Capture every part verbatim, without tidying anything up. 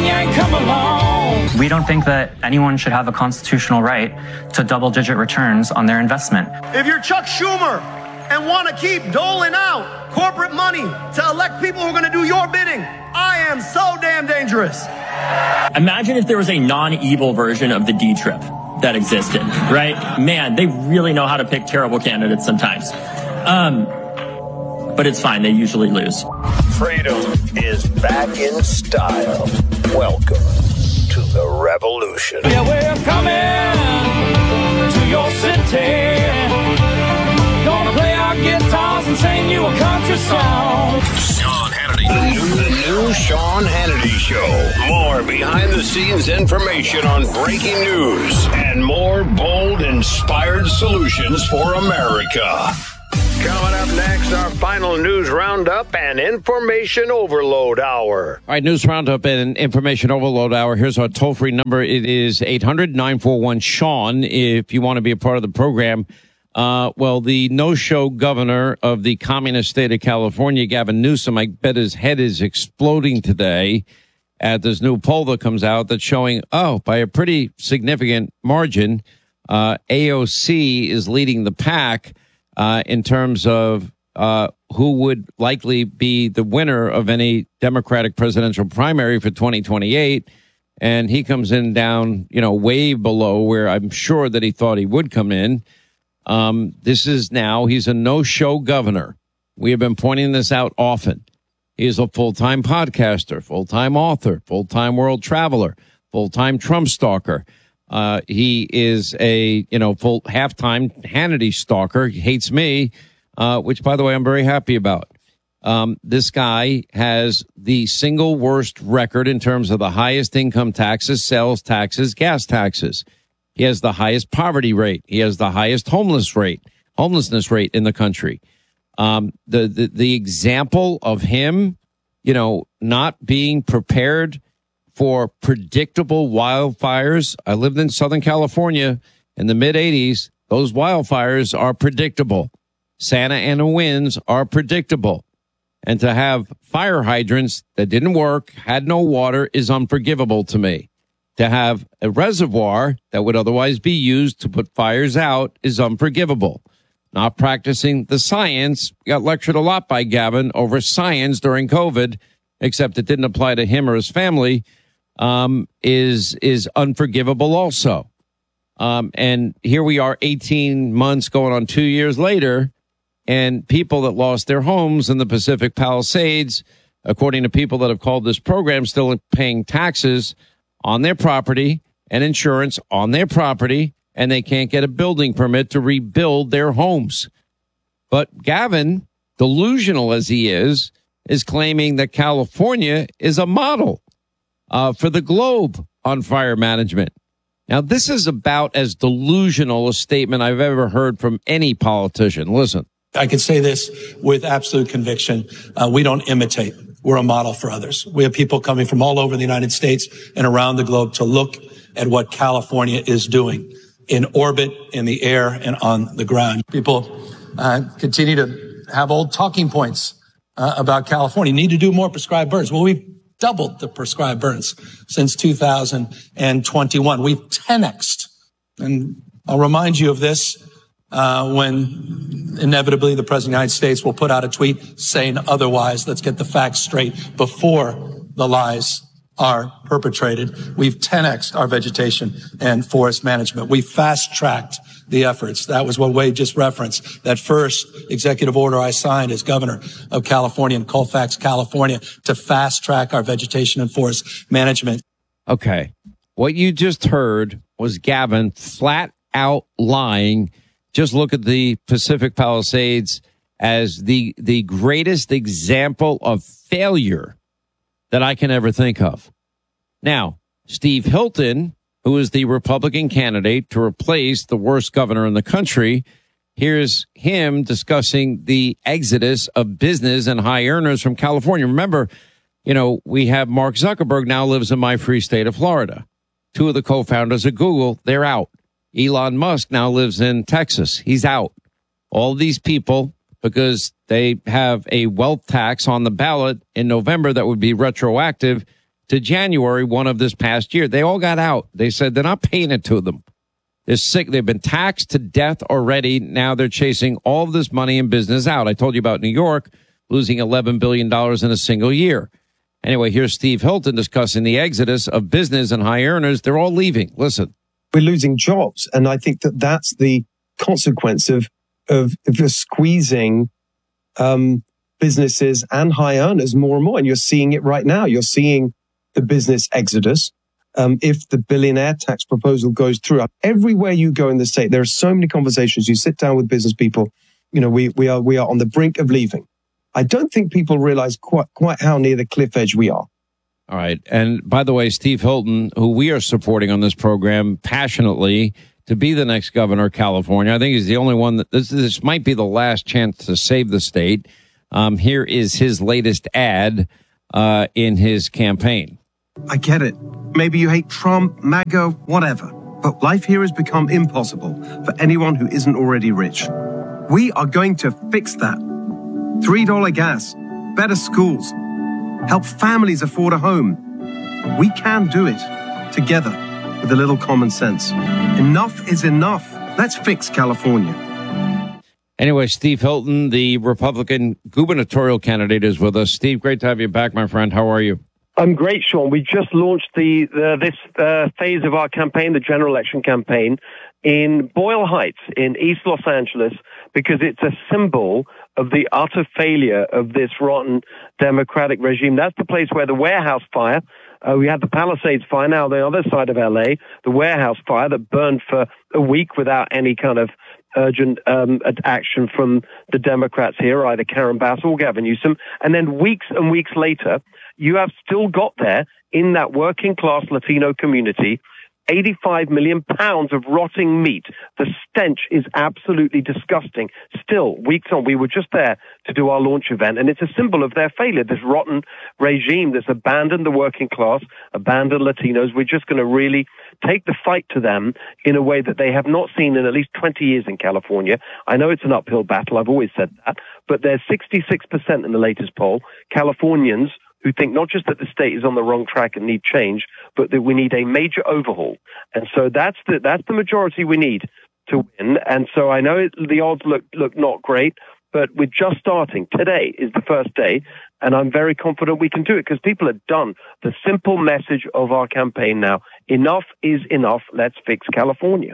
Yang come along. We don't think that anyone should have a constitutional right to double-digit returns on their investment. If you're Chuck Schumer and want to keep doling out corporate money to elect people who are going to do your bidding, I am so damn dangerous. Imagine if there was a non-evil version of the D-Trip that existed, right? Man, they really know how to pick terrible candidates sometimes. Um, but it's fine. They usually lose. Freedom is back in style. Welcome to the revolution. Yeah, we're coming to your city. Gonna play our guitars and sing you a country song. Sean Hannity. The new, the new Sean Hannity Show. More behind-the-scenes information on breaking news and more bold, inspired solutions for America. Coming up next, our final news roundup and information overload hour. All right, news roundup and information overload hour. Here's our toll-free number. It is eight hundred nine four one Sean if you want to be a part of the program. Uh, well, the no-show governor of the communist state of California, Gavin Newsom, I bet his head is exploding today at this new poll that comes out that's showing, oh, by a pretty significant margin, uh, A O C is leading the pack uh, in terms of uh, who would likely be the winner of any Democratic presidential primary for twenty twenty-eight. And he comes in down, you know, way below where I'm sure that he thought he would come in. Um, this is now, he's a no-show governor. We have been pointing this out often. He is a full-time podcaster, full-time author, full-time world traveler, full-time Trump stalker. Uh, he is a, you know, full half-time Hannity stalker. He hates me, uh, which, by the way, I'm very happy about. Um, this guy has the single worst record in terms of the highest income taxes, sales taxes, gas taxes. He has the highest poverty rate. He has the highest homeless rate, homelessness rate in the country. Um, the, the, the example of him, you know, not being prepared for predictable wildfires. I lived in Southern California in the mid eighties. Those wildfires are predictable. Santa Ana winds are predictable. And to have fire hydrants that didn't work, had no water, is unforgivable to me. To have a reservoir that would otherwise be used to put fires out is unforgivable. Not practicing the science. Got lectured a lot by Gavin over science during COVID, except it didn't apply to him or his family, um, is is unforgivable also. Um, and here we are eighteen months going on two years later, and people that lost their homes in the Pacific Palisades, according to people that have called this program, still paying taxes on their property and insurance on their property, and they can't get a building permit to rebuild their homes. But Gavin, delusional as he is, is claiming that California is a model uh, for the globe on fire management. Now, this is about as delusional a statement I've ever heard from any politician. Listen. I can say this with absolute conviction. Uh, we don't imitate. We're a model for others. We have people coming from all over the United States and around the globe to look at what California is doing in orbit, in the air, and on the ground. People uh, continue to have old talking points uh, about California. Need to do more prescribed burns. Well, we've doubled the prescribed burns since two thousand twenty-one. We've ten X'd. And I'll remind you of this Uh, when inevitably the President of the United States will put out a tweet saying otherwise. Let's get the facts straight before the lies are perpetrated. We've ten X'd our vegetation and forest management. We fast-tracked the efforts. That was what Wade just referenced. That first executive order I signed as governor of California in Colfax, California, to fast-track our vegetation and forest management. Okay. What you just heard was Gavin flat out lying. Just look at the Pacific Palisades as the the greatest example of failure that I can ever think of. Now, Steve Hilton, who is the Republican candidate to replace the worst governor in the country, here's him discussing the exodus of business and high earners from California. Remember, you know, we have Mark Zuckerberg now lives in my free state of Florida. Two of the co-founders of Google, they're out. Elon Musk now lives in Texas. He's out. All these people, because they have a wealth tax on the ballot in November that would be retroactive to January first of this past year. They all got out. They said they're not paying it to them. They're sick. They've been taxed to death already. Now they're chasing all of this money and business out. I told you about New York losing eleven billion dollars in a single year. Anyway, here's Steve Hilton discussing the exodus of business and high earners. They're all leaving. Listen. We're losing jobs. And I think that that's the consequence of, of, of squeezing um, businesses and high earners more and more. And you're seeing it right now. You're seeing the business exodus. Um, if the billionaire tax proposal goes through, everywhere you go in the state, there are so many conversations. You sit down with business people. You know, we, we are, we are on the brink of leaving. I don't think people realize quite, quite how near the cliff edge we are. All right. And by the way, Steve Hilton, who we are supporting on this program passionately to be the next governor of California. I think he's the only one that this, this might be the last chance to save the state. Um, here is his latest ad uh, in his campaign. I get it. Maybe you hate Trump, MAGA, whatever. But life here has become impossible for anyone who isn't already rich. We are going to fix that. three dollars gas, better schools, help families afford a home. We can do it together with a little common sense. Enough is enough. Let's fix California. Anyway, Steve Hilton, the Republican gubernatorial candidate, is with us. Steve, great to have you back, my friend. How are you? I'm great, Sean. We just launched the uh, this uh, phase of our campaign, the general election campaign, in Boyle Heights in East Los Angeles, because it's a symbol of the utter failure of this rotten Democratic regime. That's the place where the warehouse fire, uh, we had the Palisades fire, now the other side of L A, the warehouse fire that burned for a week without any kind of urgent um, action from the Democrats here, either Karen Bass or Gavin Newsom. And then weeks and weeks later, you have still got there in that working class Latino community eighty-five million pounds of rotting meat. The stench is absolutely disgusting. Still, weeks on, we were just there to do our launch event, and it's a symbol of their failure, this rotten regime that's abandoned the working class, abandoned Latinos. We're just going to really take the fight to them in a way that they have not seen in at least twenty years in California. I know it's an uphill battle. I've always said that. But there's sixty-six percent in the latest poll, Californians who think not just that the state is on the wrong track and need change, but that we need a major overhaul. And so that's the that's the majority we need to win. And so I know it, the odds look look not great, but we're just starting. Today is the first day, and I'm very confident we can do it because people are done. The simple message of our campaign now, enough is enough. Let's fix California.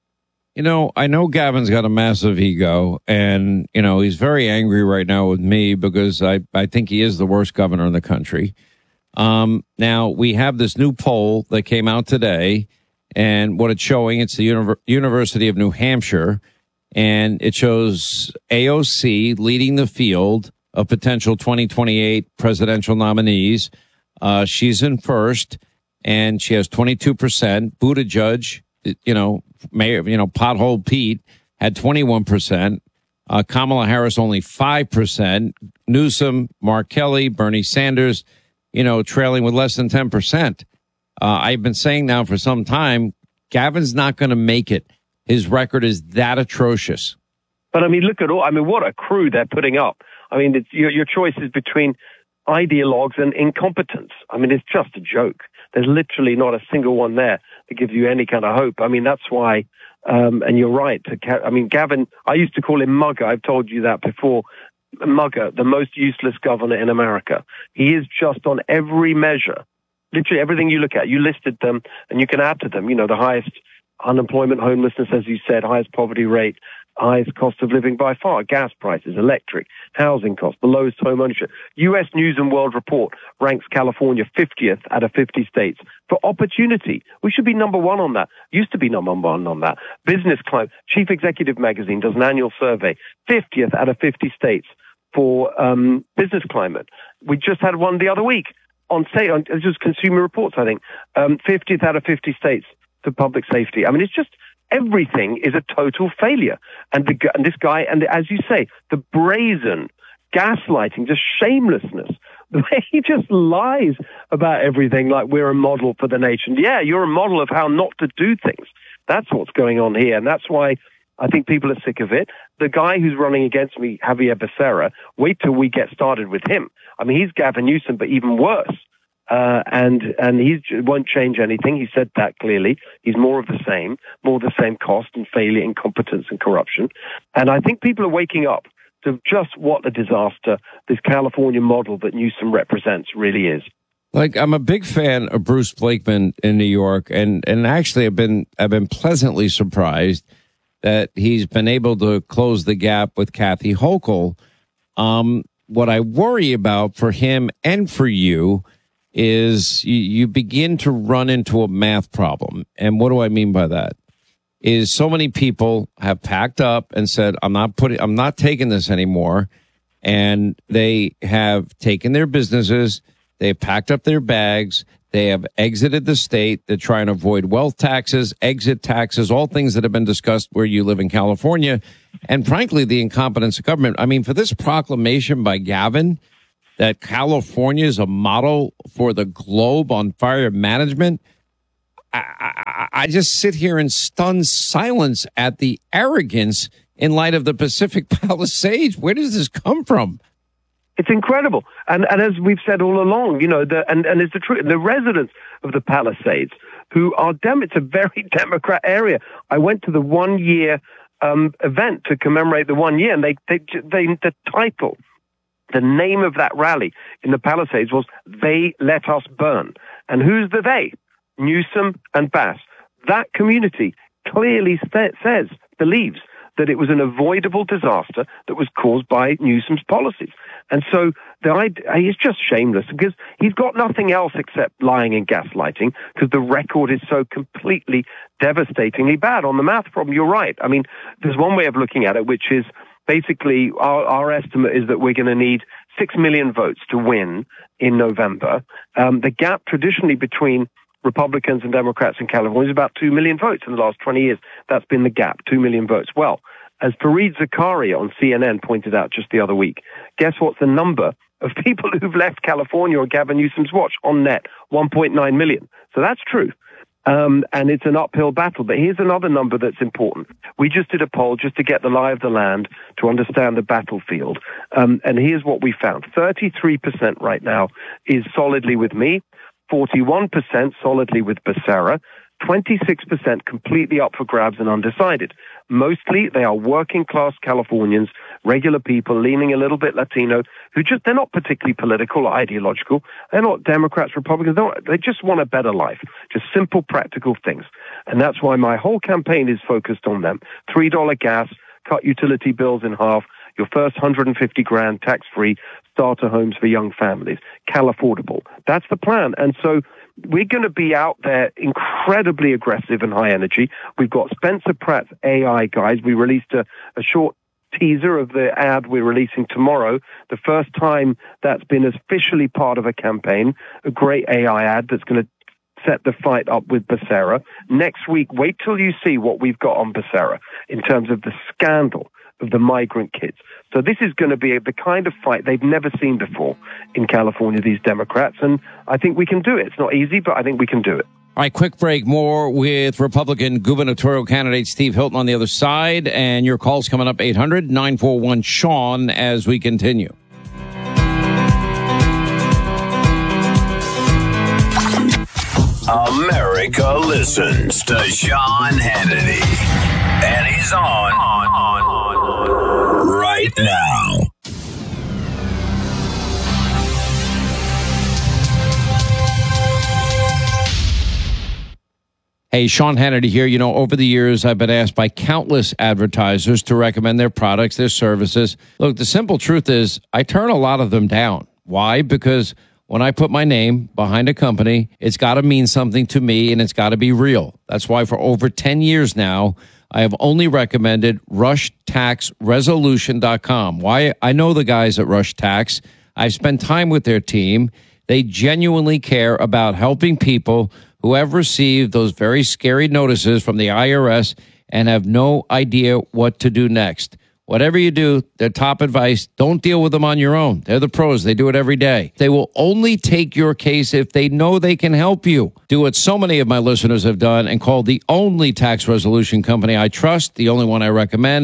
You know, I know Gavin's got a massive ego, and, you know, he's very angry right now with me because I, I think he is the worst governor in the country. Um, now, we have this new poll that came out today, and what it's showing, it's the Univer- University of New Hampshire, and it shows A O C leading the field of potential twenty twenty-eight presidential nominees. Uh, she's in first, and she has twenty-two percent. Buttigieg, you know, Mayor, you know, Pothole Pete had twenty-one percent. Uh, Kamala Harris only five percent. Newsom, Mark Kelly, Bernie Sanders, you know, trailing with less than ten percent. Uh, I've been saying now for some time, Gavin's not going to make it. His record is that atrocious. But I mean, look at all, I mean, what a crew they're putting up. I mean, it's, your, your choice is between ideologues and incompetence. I mean, it's just a joke. There's literally not a single one there that gives you any kind of hope. I mean, that's why, um, and you're right. To, I mean, Gavin, I used to call him Mugger. I've told you that before. Mugger, the most useless governor in America. He is just on every measure, literally everything you look at, you listed them and you can add to them. You know, the highest unemployment, homelessness, as you said, highest poverty rate, highest cost of living by far, gas prices, electric, housing costs, the lowest home ownership. U S News and World Report ranks California fiftieth out of fifty states for opportunity. We should be number one on that. Used to be number one on that. Business Climate, Chief Executive Magazine does an annual survey, fiftieth out of fifty states for um, business climate. We just had one the other week on, say, on just Consumer Reports, I think, um, fiftieth out of fifty states for public safety. I mean, it's just, everything is a total failure. And, the, and this guy, and the, as you say, the brazen gaslighting, just shamelessness, the way he just lies about everything like we're a model for the nation. Yeah, you're a model of how not to do things. That's what's going on here. And that's why I think people are sick of it. The guy who's running against me, Javier Becerra, wait till we get started with him. I mean, he's Gavin Newsom, but even worse. Uh, and and he won't change anything. He said that clearly. He's more of the same, more the same cost and failure, incompetence and corruption. And I think people are waking up to just what a disaster this California model that Newsom represents really is. Like, I'm a big fan of Bruce Blakeman in New York, and, and actually I've been I've been pleasantly surprised that he's been able to close the gap with Kathy Hochul. Um, what I worry about for him and for you is you, you begin to run into a math problem. And what do I mean by that? Is so many people have packed up and said, I'm not putting, I'm not taking this anymore. And they have taken their businesses. They've packed up their bags. They have exited the state. They're trying to avoid wealth taxes, exit taxes, all things that have been discussed where you live in California. And frankly, the incompetence of government. I mean, for this proclamation by Gavin that California is a model for the globe on fire management, I, I, I just sit here in stunned silence at the arrogance in light of the Pacific Palisades. Where does this come from? It's incredible. And, and as we've said all along, you know, the, and, and it's the truth, the residents of the Palisades who are, dem- it's a very Democrat area. I went to the one year um, event to commemorate the one year, and they, they, they, the title, the name of that rally in the Palisades was They Let Us Burn. And who's the they? Newsom and Bass. That community clearly st- says, believes that it was an avoidable disaster that was caused by Newsom's policies. And so the idea, he's just shameless because he's got nothing else except lying and gaslighting because the record is so completely devastatingly bad. On the math problem, you're right. I mean, there's one way of looking at it, which is basically our, our estimate is that we're going to need six million votes to win in November. Um, the gap traditionally between Republicans and Democrats in California is about two million votes in the last twenty years. That's been the gap, two million votes. Well, as Fareed Zakaria on C N N pointed out just the other week, guess what's the number of people who've left California or Gavin Newsom's watch on net? one point nine million. So that's true. Um, and it's an uphill battle. But here's another number that's important. We just did a poll just to get the lie of the land to understand the battlefield. Um, and here's what we found. thirty-three percent right now is solidly with me, forty-one percent solidly with Becerra, twenty-six percent completely up for grabs and undecided. Mostly they are working class Californians, regular people leaning a little bit Latino, who just, they're not particularly political or ideological. They're not Democrats, Republicans. They're not, they just want a better life. Just simple, practical things. And that's why my whole campaign is focused on them. three dollars gas, cut utility bills in half, your first one hundred fifty grand tax-free starter homes for young families, Cal Affordable. That's the plan. And so we're going to be out there incredibly aggressive and high energy. We've got Spencer Pratt's A I guys. We released a, a short teaser of the ad we're releasing tomorrow, the first time that's been officially part of a campaign, a great A I ad that's going to set the fight up with Becerra. Next week, wait till you see what we've got on Becerra in terms of the scandal of the migrant kids. So this is going to be the kind of fight they've never seen before in California, these Democrats, and I think we can do it. It's not easy, but I think we can do it. All right, quick break. More with Republican gubernatorial candidate Steve Hilton on the other side, and your calls coming up eight hundred nine four one Sean as we continue. America listens to Sean Hannity. And he's on, on, on, on right now. Hey, Sean Hannity here. You know, over the years, I've been asked by countless advertisers to recommend their products, their services. Look, the simple truth is I turn a lot of them down. Why? Because when I put my name behind a company, it's got to mean something to me and it's got to be real. That's why for over ten years now, I have only recommended rush tax resolution dot com. Why? I know the guys at Rush Tax. I've spent time with their team. They genuinely care about helping people who have received those very scary notices from the I R S and have no idea what to do next. Whatever you do, their top advice, don't deal with them on your own. They're the pros. They do it every day. They will only take your case if they know they can help you. Do what so many of my listeners have done and call the only tax resolution company I trust, the only one I recommend,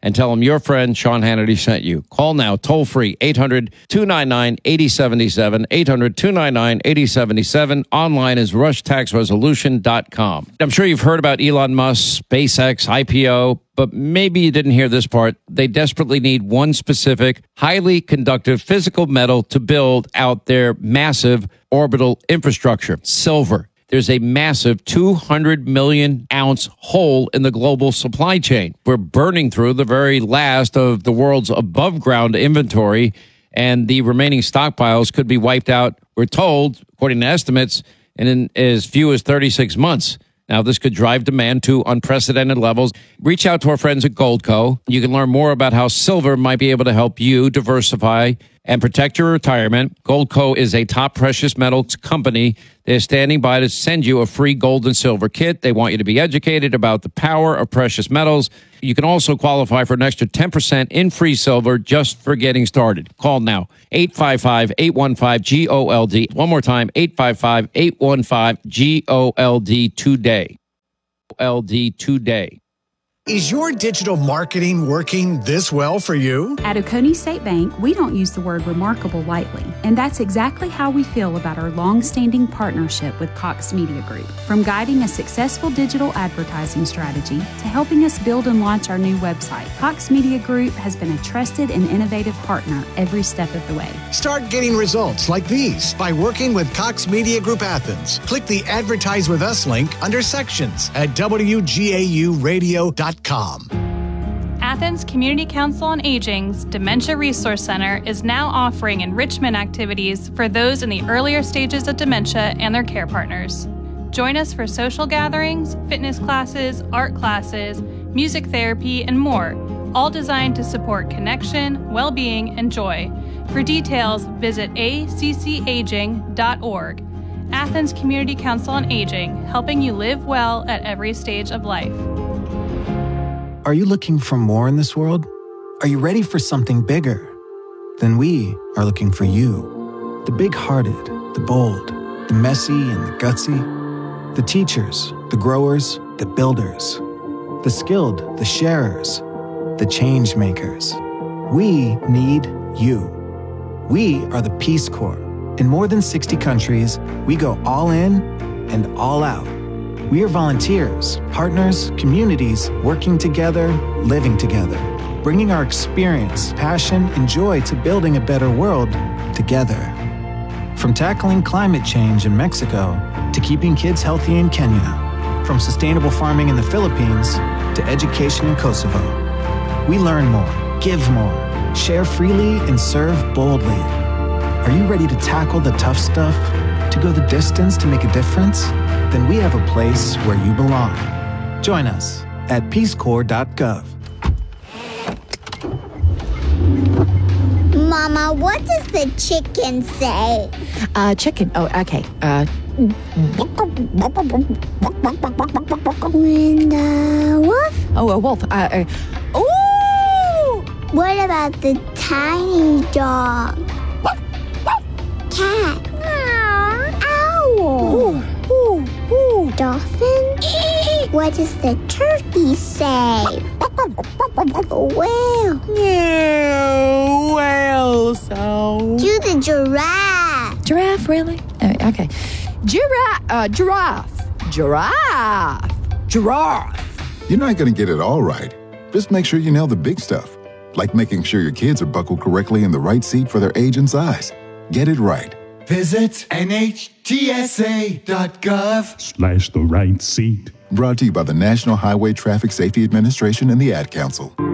and tell them your friend Sean Hannity sent you. Call now, toll free, eight hundred, two nine nine, eight oh seven seven, eight hundred, two nine nine, eight oh seven seven. Online is rush tax resolution dot com. I'm sure you've heard about Elon Musk, SpaceX, I P O, but maybe you didn't hear this part. They desperately need one specific, highly conductive physical metal to build out their massive orbital infrastructure, silver. There's a massive two hundred million ounce hole in the global supply chain. We're burning through the very last of the world's above ground inventory, and the remaining stockpiles could be wiped out, we're told, according to estimates, in as few as thirty-six months. Now, this could drive demand to unprecedented levels. Reach out to our friends at Goldco. You can learn more about how silver might be able to help you diversify and protect your retirement. Goldco is a top precious metals company. They're standing by to send you a free gold and silver kit. They want you to be educated about the power of precious metals. You can also qualify for an extra ten percent in free silver just for getting started. Call now, eight five five, eight one five, G O L D. One more time, eight five five, eight one five, G O L D today. L D today. Is your digital marketing working this well for you? At Oconee State Bank, we don't use the word remarkable lightly, and that's exactly how we feel about our long-standing partnership with Cox Media Group. From guiding a successful digital advertising strategy to helping us build and launch our new website, Cox Media Group has been a trusted and innovative partner every step of the way. Start getting results like these by working with Cox Media Group Athens. Click the Advertise With Us link under Sections at W G A U radio dot com. Athens Community Council on Aging's Dementia Resource Center is now offering enrichment activities for those in the earlier stages of dementia and their care partners. Join us for social gatherings, fitness classes, art classes, music therapy, and more, all designed to support connection, well-being, and joy. For details, visit A C C aging dot org. Athens Community Council on Aging, helping you live well at every stage of life. Are you looking for more in this world? Are you ready for something bigger? Then we are looking for you. The big-hearted, the bold, the messy and the gutsy. The teachers, the growers, the builders. The skilled, the sharers, the change makers. We need you. We are the Peace Corps. In more than sixty countries, we go all in and all out. We are volunteers, partners, communities, working together, living together, bringing our experience, passion, and joy to building a better world together. From tackling climate change in Mexico to keeping kids healthy in Kenya, from sustainable farming in the Philippines to education in Kosovo. We learn more, give more, share freely, and serve boldly. Are you ready to tackle the tough stuff, to go the distance to make a difference? Then we have a place where you belong. Join us at peace corps dot gov. Mama, what does the chicken say? Uh, chicken. Oh, okay. Uh, when the wolf? oh, a wolf. Uh, uh, ooh! What about the tiny dog? Cat? Owl? Ooh, ooh, ooh. Dolphin? What does the turkey say? Whale? Yeah, whale sound. Do the giraffe. Giraffe, really? Uh, okay. Giraffe, uh, giraffe, giraffe, giraffe. You're not going to get it all right. Just make sure you nail the big stuff, like making sure your kids are buckled correctly in the right seat for their age and size. Get it right. Visit N H T S A dot gov slash the right seat. Brought to you by the National Highway Traffic Safety Administration and the Ad Council.